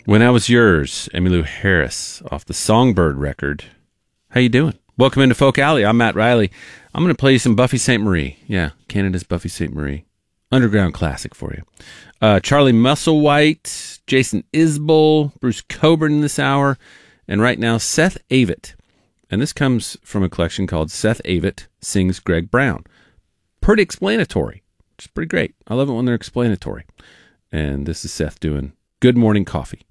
When I Was Yours, Emmylou Harris off the Songbird record. How you doing? Welcome into Folk Alley. I'm Matt Riley. I'm going to play you some Buffy Sainte-Marie. Yeah, Canada's Buffy Sainte-Marie. Underground classic for you. Charlie Musselwhite, Jason Isbell, Bruce Coburn this hour, and right now Seth Avett. And this comes from a collection called Seth Avett Sings Greg Brown. Pretty explanatory. It's pretty great. I love it when they're explanatory. And this is Seth doing Good Morning Coffee.